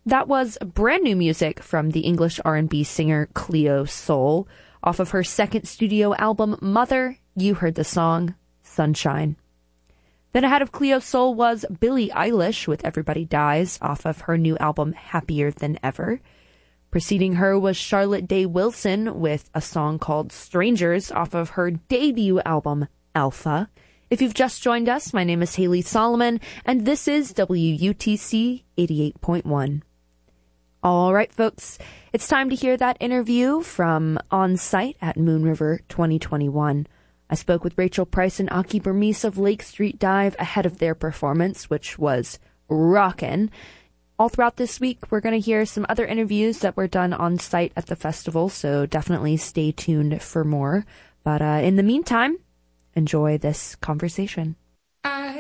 That was brand new music from the English R&B singer Cleo Sol. Off of her second studio album, Mother, you heard the song Sunshine. Then ahead of Cleo Sol was Billie Eilish with Everybody Dies off of her new album, Happier Than Ever. Preceding her was Charlotte Day Wilson with a song called Strangers off of her debut album, Alpha. If you've just joined us, my name is Haley Solomon, and this is WUTC 88.1. All right, folks, it's time to hear that interview from On Site at Moon River 2021. I spoke with Rachel Price and Aki Bermise of Lake Street Dive ahead of their performance, which was rockin'. All throughout this week, we're going to hear some other interviews that were done on site at the festival, so definitely stay tuned for more. But in the meantime, enjoy this conversation.